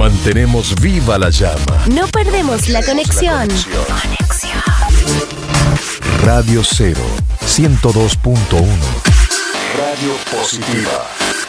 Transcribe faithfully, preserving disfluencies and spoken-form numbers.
Mantenemos viva la llama. No perdemos la conexión. Conexión. Radio Cero, ciento dos punto uno. Radio Positiva.